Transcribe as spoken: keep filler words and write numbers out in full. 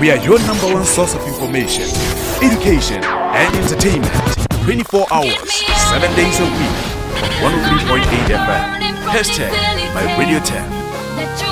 We are your number one source of information, education, and entertainment. twenty-four hours, seven days a week. On one oh three point eight F M. Hashtag My Radio ten.